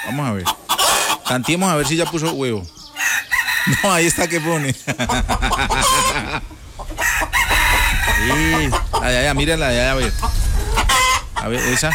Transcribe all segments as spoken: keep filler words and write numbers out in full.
Vamos a ver. Tanteemos a ver si ya puso huevo. No, ahí está que pone. Sí. Allá, allá, mírala, allá, a ver. A ver, esa.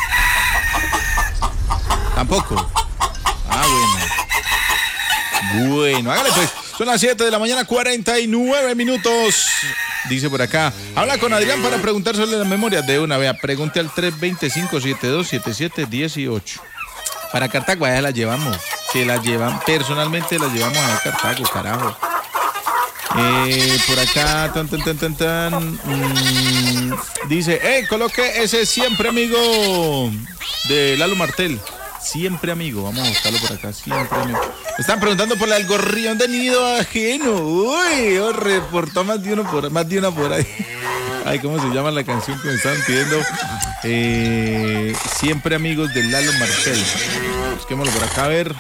Tampoco. Ah, bueno. Bueno, hágale pues. Son las siete de la mañana, cuarenta y nueve minutos. Dice por acá, habla con Adrián para preguntar sobre la memoria. De una, vea, pregunte al tres dos cinco, siete dos siete siete uno ocho. Para Cartago, allá la llevamos. Que la llevan, personalmente la llevamos a Cartago, carajo. Eh, por acá, tan, tan, tan, tan, tan. Mmm, dice, eh, coloque ese siempre amigo de Lalo Martel. Siempre amigo, vamos a buscarlo por acá, siempre amigo. Me están preguntando por el gorrión de nido ajeno. Uy, oh, reportó más de uno por, más de una por ahí. Ay, ¿cómo se llama la canción que me estaban pidiendo? Eh, siempre amigos de Lalo Martel. Busquémoslo por acá a ver.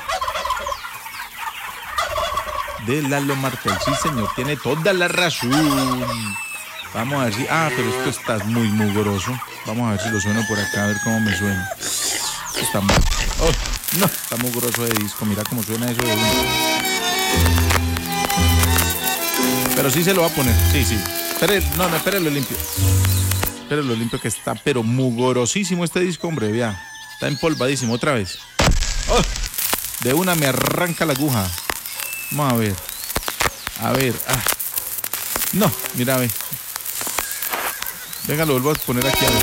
De Lalo Martel, sí señor, tiene toda la razón. Vamos a ver si... Ah, pero esto está muy mugroso. Vamos a ver si lo sueno por acá, a ver cómo me suena. Está muy... Oh, no, está mugroso de disco. Mira cómo suena eso de uno. Pero sí se lo va a poner, sí, sí. Espere, no, no, espere lo limpio. Espere lo limpio que está, pero mugrosísimo este disco, hombre, vea. Está empolvadísimo, otra vez. Oh, de una me arranca la aguja. Vamos a ver. A ver. Ah. No, mira, ve. Venga, lo vuelvo a poner aquí a ver.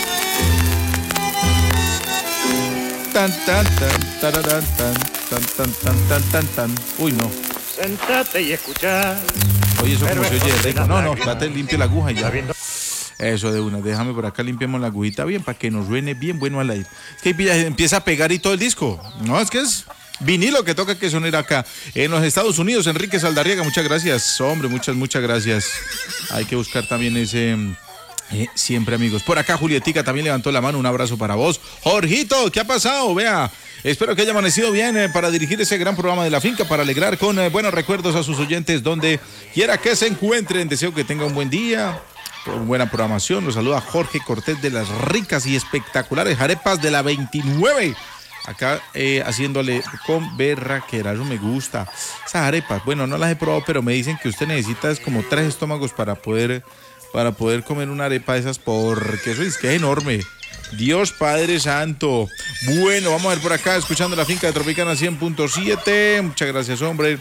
Tan, tan, tan, tararán, tan, tan, tan, tan, tan, tan, tan. Uy, no. Sentate y escucha. Oye, eso como se oye rico. No, no, date limpio la aguja y ya. Eso de una. Déjame por acá, limpiemos la agujita bien para que nos suene bien bueno al aire. Es que empieza a pegar y todo el disco. No, es que es vinilo que toca que sonar acá. En los Estados Unidos, Enrique Saldarriaga, muchas gracias. Hombre, muchas, muchas gracias. Hay que buscar también ese... Eh, siempre amigos. Por acá Julietica también levantó la mano. Un abrazo para vos. Jorgito, ¿qué ha pasado? Vea, espero que haya amanecido bien eh, para dirigir ese gran programa de La Finca, para alegrar con eh, buenos recuerdos a sus oyentes donde quiera que se encuentren. Deseo que tenga un buen día, buena programación. Los saluda Jorge Cortés de las ricas y espectaculares arepas de la veintinueve. Acá eh, haciéndole con berraquera, eso me gusta. Esas arepas, bueno, no las he probado, pero me dicen que usted necesita es como tres estómagos para poder... para poder comer una arepa de esas, porque eso es que es enorme. Dios Padre Santo. Bueno, vamos a ver por acá, escuchando La Finca de Tropicana cien punto siete. Muchas gracias, hombre.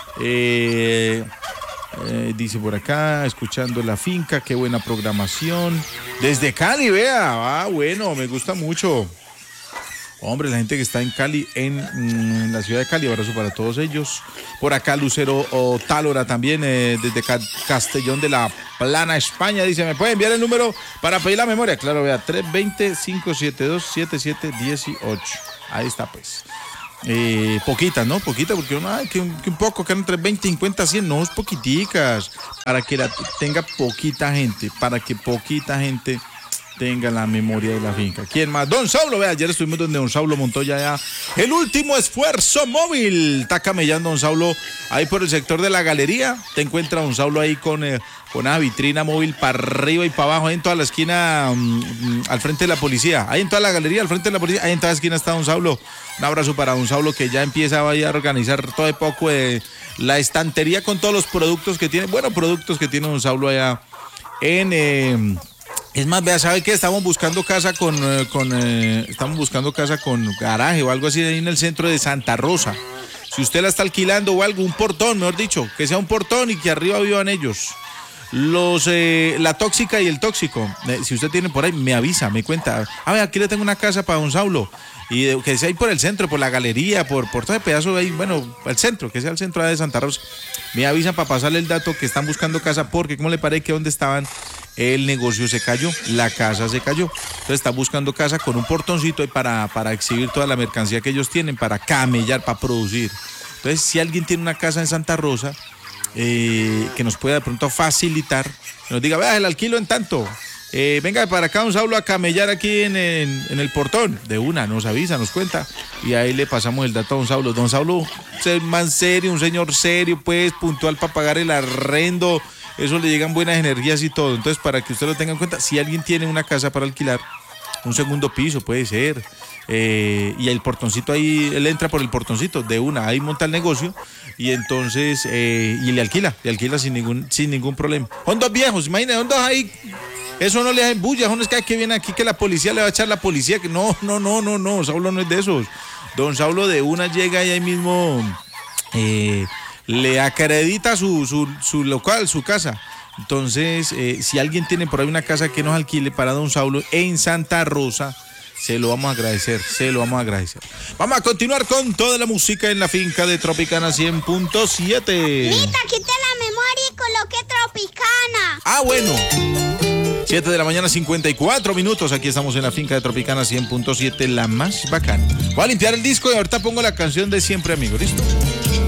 Eh, eh, dice por acá, escuchando La Finca, qué buena programación. Desde Cali, vea. Ah, bueno, me gusta mucho. Hombre, la gente que está en Cali, en, en la ciudad de Cali, abrazo para todos ellos. Por acá Lucero o Tálora también, eh, desde Ca- Castellón de la Plana, España, dice, ¿me puede enviar el número para pedir la memoria? Claro, vea, tres dos cero, cinco siete dos, siete siete uno ocho. Ahí está, pues. Eh, poquitas, ¿no? Poquitas, porque uno, ay, que un, que un poco, que eran tres veinte, cincuenta, cien, no, es poquiticas. Para que la tenga poquita gente, para que poquita gente... tenga la memoria de La Finca. ¿Quién más? Don Saulo, vea, ayer estuvimos donde Don Saulo Montoya ya. El último esfuerzo móvil. Está camellando Don Saulo ahí por el sector de la galería. Te encuentra Don Saulo ahí con, eh, con una vitrina móvil para arriba y para abajo, ahí en toda la esquina, um, al frente de la policía. Ahí en toda la galería, al frente de la policía, ahí en toda la esquina está Don Saulo. Un abrazo para Don Saulo, que ya empieza a organizar todo de poco eh, la estantería con todos los productos que tiene, buenos productos que tiene Don Saulo allá en... Eh, Es más, vea, ¿sabe qué? Estamos buscando casa con, eh, con eh, estamos buscando casa con garaje o algo así ahí en el centro de Santa Rosa. Si usted la está alquilando o algo, un portón, mejor dicho, que sea un portón y que arriba vivan ellos. Los, eh, la tóxica y el tóxico. Eh, si usted tiene por ahí, me avisa, me cuenta. A ver, aquí le tengo una casa para Don Saulo. Y de, que sea ahí por el centro, por la galería, por, por todo el pedazo de ahí, bueno, el centro, que sea el centro de Santa Rosa. Me avisan para pasarle el dato que están buscando casa, porque ¿cómo le parece que donde estaban? El negocio se cayó, la casa se cayó. Entonces están buscando casa con un portoncito ahí para, para exhibir toda la mercancía que ellos tienen, para camellar, para producir. Entonces, si alguien tiene una casa en Santa Rosa, eh, que nos pueda de pronto facilitar, que nos diga, vea, el alquilo en tanto. Eh, venga para acá, Don Saulo, a camellar aquí en, en, en el portón. De una, nos avisa, nos cuenta. Y ahí le pasamos el dato a Don Saulo. Don Saulo, ser más serio, un señor serio, pues, puntual para pagar el arrendo. Eso le llegan buenas energías y todo. Entonces, para que usted lo tenga en cuenta, si alguien tiene una casa para alquilar, un segundo piso puede ser, eh, y el portoncito ahí, él entra por el portoncito de una, ahí monta el negocio y entonces, eh, y le alquila, le alquila sin ningún, sin ningún problema. Son dos viejos, imagínate, son dos ahí, eso no le da bulla, eso no es que, que viene aquí que la policía le va a echar la policía, que no, no, no, no, no, Saulo no es de esos. Don Saulo de una llega y ahí mismo eh, le acredita su, su, su local, su casa. Entonces, eh, si alguien tiene por ahí una casa que nos alquile para Don Saulo en Santa Rosa, se lo vamos a agradecer, se lo vamos a agradecer. Vamos a continuar con toda la música en la finca de Tropicana cien punto siete. Mita, quité la memoria y coloqué Tropicana. Ah, bueno. siete de la mañana, cincuenta y cuatro minutos. Aquí estamos en la finca de Tropicana cien punto siete, la más bacana. Voy a limpiar el disco y ahorita pongo la canción de Siempre Amigo, ¿listo?